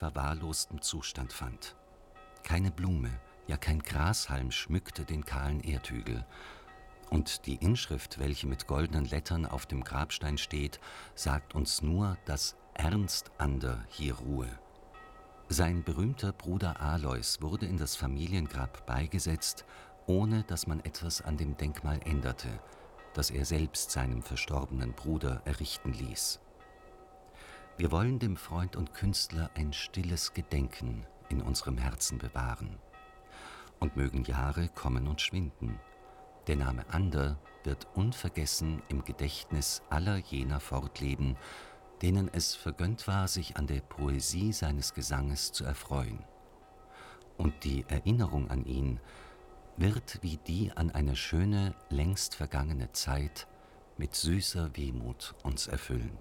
verwahrlostem Zustand fand. Keine Blume, ja kein Grashalm schmückte den kahlen Erdhügel. Und die Inschrift, welche mit goldenen Lettern auf dem Grabstein steht, sagt uns nur, dass Ernst Ander hier ruhe. Sein berühmter Bruder Alois wurde in das Familiengrab beigesetzt, ohne dass man etwas an dem Denkmal änderte, das er selbst seinem verstorbenen Bruder errichten ließ. Wir wollen dem Freund und Künstler ein stilles Gedenken in unserem Herzen bewahren. Und mögen Jahre kommen und schwinden. Der Name Ander wird unvergessen im Gedächtnis aller jener fortleben, denen es vergönnt war, sich an der Poesie seines Gesanges zu erfreuen. Und die Erinnerung an ihn wird wie die an eine schöne, längst vergangene Zeit mit süßer Wehmut uns erfüllen.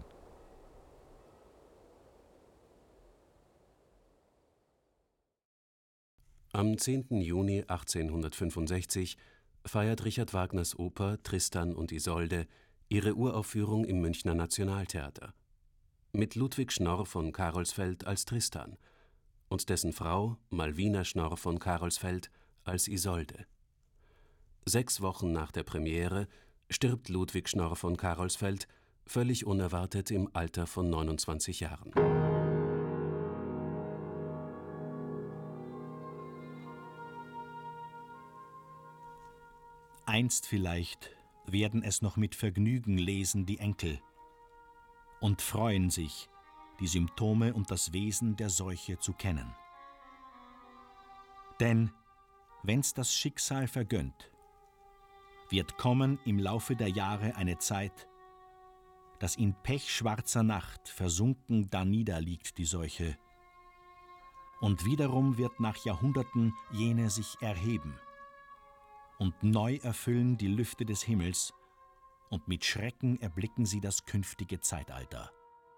Am 10. Juni 1865 feiert Richard Wagners Oper Tristan und Isolde ihre Uraufführung im Münchner Nationaltheater. Mit Ludwig Schnorr von Carolsfeld als Tristan und dessen Frau Malvina Schnorr von Carolsfeld als Isolde. 6 Wochen nach der Premiere stirbt Ludwig Schnorr von Carolsfeld völlig unerwartet im Alter von 29 Jahren. Einst vielleicht werden es noch mit Vergnügen lesen die Enkel und freuen sich, die Symptome und das Wesen der Seuche zu kennen. Denn, wenn's das Schicksal vergönnt, wird kommen im Laufe der Jahre eine Zeit, dass in pechschwarzer Nacht versunken daniederliegt die Seuche, und wiederum wird nach Jahrhunderten jene sich erheben und neu erfüllen die Lüfte des Himmels, und mit Schrecken erblicken sie das künftige Zeitalter.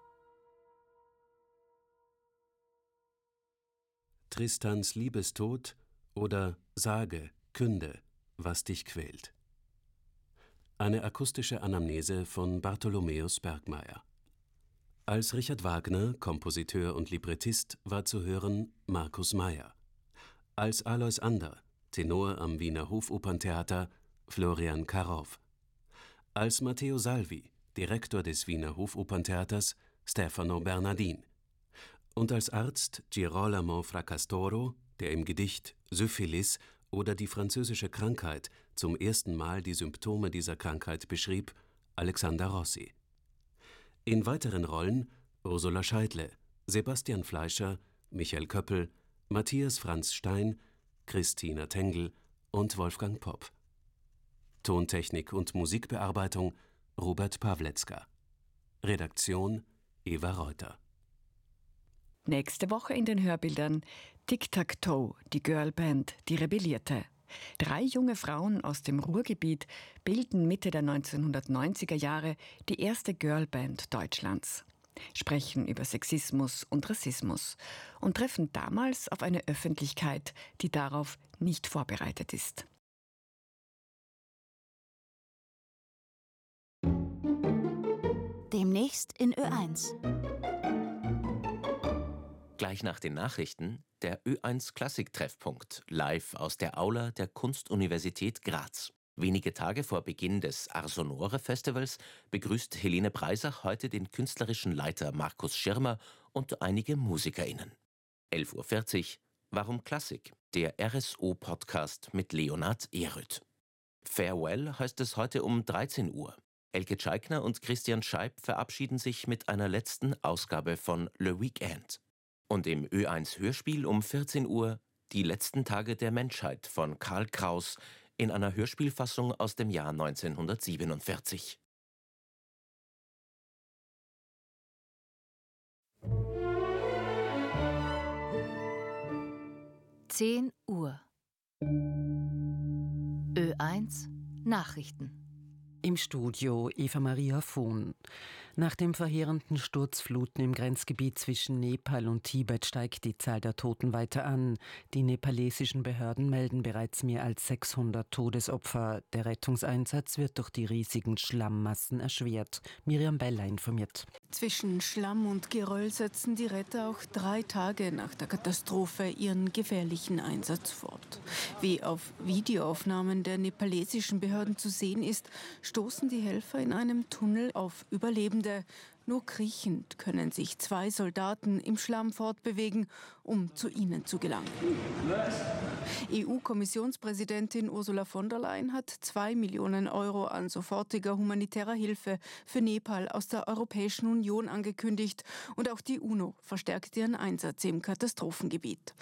Tristans Liebestod oder Sage, künde, was dich quält. Eine akustische Anamnese von Bartholomäus Bergmeier. Als Richard Wagner, Kompositeur und Librettist, war zu hören Markus Mayer. Als Alois Ander, Tenor am Wiener Hofoperntheater, Florian Karow. Als Matteo Salvi, Direktor des Wiener Hofoperntheaters, Stefano Bernardin. Und als Arzt Girolamo Fracastoro, der im Gedicht Syphilis oder die französische Krankheit zum ersten Mal die Symptome dieser Krankheit beschrieb, Alexander Rossi. In weiteren Rollen Ursula Scheidle, Sebastian Fleischer, Michael Köppel, Matthias Franz Stein, Christina Tengel und Wolfgang Popp. Tontechnik und Musikbearbeitung Robert Pawletzka. Redaktion Eva Reuter. Nächste Woche in den Hörbildern Tic-Tac-Toe, die Girlband, die rebellierte. 3 junge Frauen aus dem Ruhrgebiet bilden Mitte der 1990er Jahre die erste Girlband Deutschlands, sprechen über Sexismus und Rassismus und treffen damals auf eine Öffentlichkeit, die darauf nicht vorbereitet ist. Demnächst in Ö1. Gleich nach den Nachrichten der Ö1 Klassik-Treffpunkt, live aus der Aula der Kunstuniversität Graz. Wenige Tage vor Beginn des Arsonore-Festivals begrüßt Helene Breisach heute den künstlerischen Leiter Markus Schirmer und einige MusikerInnen. 11:40 Uhr Warum Klassik? Der RSO-Podcast mit Leonhard Ehrrüth. Farewell heißt es heute um 13 Uhr. Elke Tscheikner und Christian Scheib verabschieden sich mit einer letzten Ausgabe von Le Weekend. Und im Ö1 Hörspiel um 14 Uhr Die letzten Tage der Menschheit von Karl Kraus in einer Hörspielfassung aus dem Jahr 1947. Uhr. Ö1 Nachrichten. Im Studio Eva Maria Vohn. Nach dem verheerenden Sturzfluten im Grenzgebiet zwischen Nepal und Tibet steigt die Zahl der Toten weiter an. Die nepalesischen Behörden melden bereits mehr als 600 Todesopfer. Der Rettungseinsatz wird durch die riesigen Schlammmassen erschwert. Miriam Beller informiert. Zwischen Schlamm und Geröll setzen die Retter auch 3 Tage nach der Katastrophe ihren gefährlichen Einsatz fort. Wie auf Videoaufnahmen der nepalesischen Behörden zu sehen ist, stoßen die Helfer in einem Tunnel auf Überlebende. Nur kriechend können sich 2 Soldaten im Schlamm fortbewegen, um zu ihnen zu gelangen. EU-Kommissionspräsidentin Ursula von der Leyen hat 2 Millionen Euro an sofortiger humanitärer Hilfe für Nepal aus der Europäischen Union angekündigt. Und auch die UNO verstärkt ihren Einsatz im Katastrophengebiet.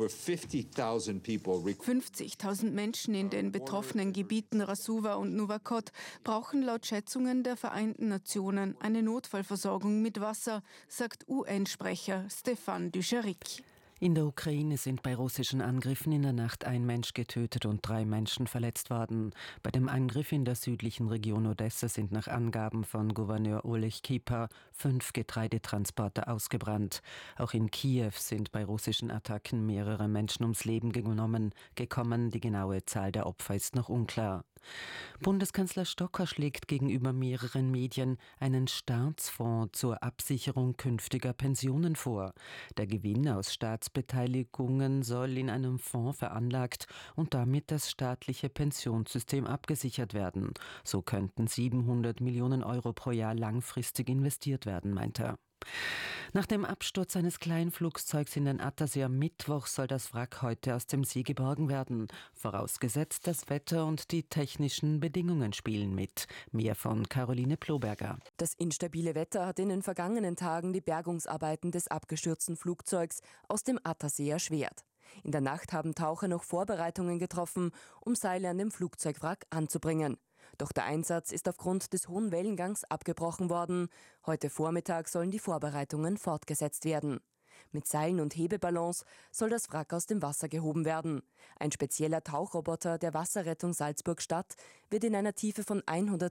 50.000 Menschen in den betroffenen Gebieten Rasuwa und Nuwakot brauchen laut Schätzungen der Vereinten Nationen eine Notfallversorgung mit Wasser, sagt UN-Sprecher Stéphane Dujarric. In der Ukraine sind bei russischen Angriffen in der Nacht 1 Mensch getötet und 3 Menschen verletzt worden. Bei dem Angriff in der südlichen Region Odessa sind nach Angaben von Gouverneur Oleg Kipa 5 Getreidetransporter ausgebrannt. Auch in Kiew sind bei russischen Attacken mehrere Menschen ums Leben gekommen. Die genaue Zahl der Opfer ist noch unklar. Bundeskanzler Stocker schlägt gegenüber mehreren Medien einen Staatsfonds zur Absicherung künftiger Pensionen vor. Der Gewinn aus Staatsbeteiligungen soll in einem Fonds veranlagt und damit das staatliche Pensionssystem abgesichert werden. So könnten 700 Millionen Euro pro Jahr langfristig investiert werden, meint er. Nach dem Absturz eines Kleinflugzeugs in den Attersee am Mittwoch soll das Wrack heute aus dem See geborgen werden. Vorausgesetzt, das Wetter und die technischen Bedingungen spielen mit. Mehr von Caroline Ploberger. Das instabile Wetter hat in den vergangenen Tagen die Bergungsarbeiten des abgestürzten Flugzeugs aus dem Attersee erschwert. In der Nacht haben Taucher noch Vorbereitungen getroffen, um Seile an dem Flugzeugwrack anzubringen. Doch der Einsatz ist aufgrund des hohen Wellengangs abgebrochen worden. Heute Vormittag sollen die Vorbereitungen fortgesetzt werden. Mit Seilen und Hebeballons soll das Wrack aus dem Wasser gehoben werden. Ein spezieller Tauchroboter der Wasserrettung Salzburg-Stadt wird in einer Tiefe von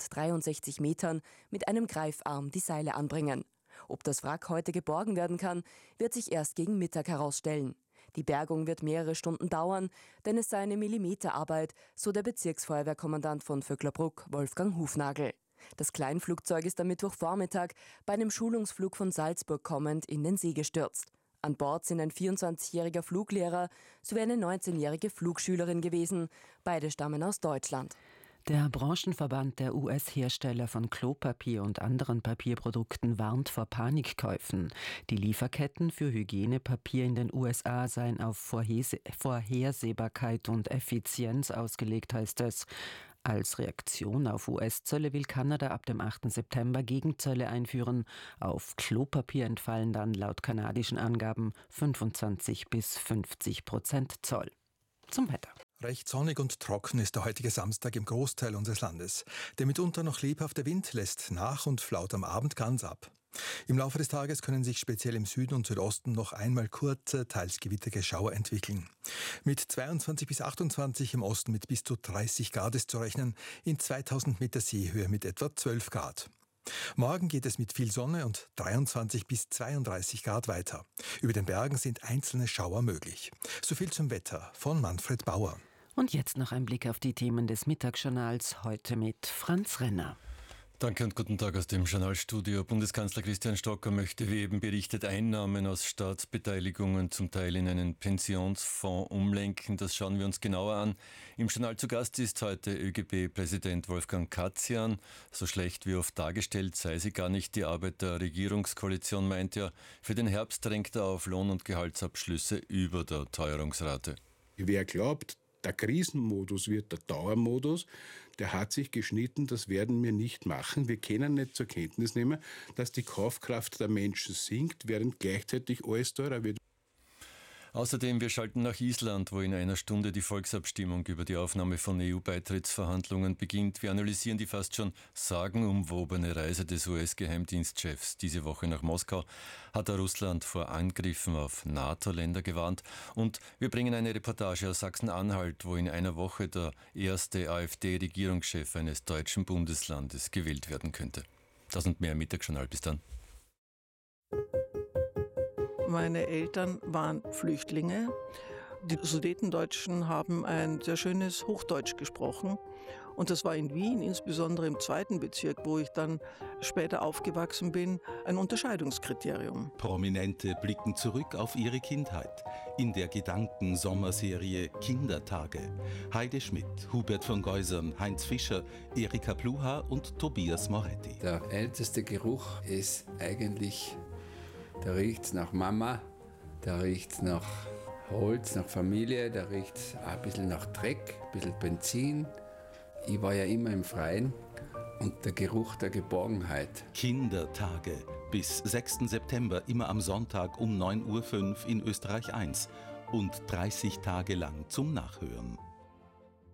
163 Metern mit einem Greifarm die Seile anbringen. Ob das Wrack heute geborgen werden kann, wird sich erst gegen Mittag herausstellen. Die Bergung wird mehrere Stunden dauern, denn es sei eine Millimeterarbeit, so der Bezirksfeuerwehrkommandant von Vöcklerbruck, Wolfgang Hufnagel. Das Kleinflugzeug ist am Mittwochvormittag bei einem Schulungsflug von Salzburg kommend in den See gestürzt. An Bord sind ein 24-jähriger Fluglehrer sowie eine 19-jährige Flugschülerin gewesen. Beide stammen aus Deutschland. Der Branchenverband der US-Hersteller von Klopapier und anderen Papierprodukten warnt vor Panikkäufen. Die Lieferketten für Hygienepapier in den USA seien auf Vorhersehbarkeit und Effizienz ausgelegt, heißt es. Als Reaktion auf US-Zölle will Kanada ab dem 8. September Gegenzölle einführen. Auf Klopapier entfallen dann laut kanadischen Angaben 25-50% Zoll. Zum Wetter. Recht sonnig und trocken ist der heutige Samstag im Großteil unseres Landes. Der mitunter noch lebhafte Wind lässt nach und flaut am Abend ganz ab. Im Laufe des Tages können sich speziell im Süden und Südosten noch einmal kurze, teils gewitterige Schauer entwickeln. Mit 22 bis 28 im Osten mit bis zu 30 Grad ist zu rechnen, in 2000 Meter Seehöhe mit etwa 12 Grad. Morgen geht es mit viel Sonne und 23 bis 32 Grad weiter. Über den Bergen sind einzelne Schauer möglich. So viel zum Wetter von Manfred Bauer. Und jetzt noch ein Blick auf die Themen des Mittagsjournals, heute mit Franz Renner. Danke und guten Tag aus dem Journalstudio. Bundeskanzler Christian Stocker möchte, wie eben berichtet, Einnahmen aus Staatsbeteiligungen zum Teil in einen Pensionsfonds umlenken. Das schauen wir uns genauer an. Im Journal zu Gast ist heute ÖGB-Präsident Wolfgang Katzian. So schlecht wie oft dargestellt sei sie gar nicht. Die Arbeit der Regierungskoalition, meint er. Für den Herbst drängt er auf Lohn- und Gehaltsabschlüsse über der Teuerungsrate. Wer glaubt, der Krisenmodus wird der Dauermodus, der hat sich geschnitten, das werden wir nicht machen. Wir können nicht zur Kenntnis nehmen, dass die Kaufkraft der Menschen sinkt, während gleichzeitig alles teurer wird. Außerdem, wir schalten nach Island, wo in einer Stunde die Volksabstimmung über die Aufnahme von EU-Beitrittsverhandlungen beginnt. Wir analysieren die fast schon sagenumwobene Reise des US-Geheimdienstchefs. Diese Woche nach Moskau hat er Russland vor Angriffen auf NATO-Länder gewarnt. Und wir bringen eine Reportage aus Sachsen-Anhalt, wo in einer Woche der erste AfD-Regierungschef eines deutschen Bundeslandes gewählt werden könnte. Das und mehr im Mittagsjournal. Bis dann. Meine Eltern waren Flüchtlinge. Die Sudetendeutschen haben ein sehr schönes Hochdeutsch gesprochen. Und das war in Wien, insbesondere im 2. Bezirk, wo ich dann später aufgewachsen bin, ein Unterscheidungskriterium. Prominente blicken zurück auf ihre Kindheit in der Gedanken-Sommerserie Kindertage. Heide Schmidt, Hubert von Geusern, Heinz Fischer, Erika Pluha und Tobias Moretti. Der älteste Geruch ist eigentlich, da riecht es nach Mama, da riecht es nach Holz, nach Familie, da riecht es ein bisschen nach Dreck, ein bisschen Benzin. Ich war ja immer im Freien und der Geruch der Geborgenheit. Kindertage. Bis 6. September immer am Sonntag um 9.05 Uhr in Österreich 1 und 30 Tage lang zum Nachhören.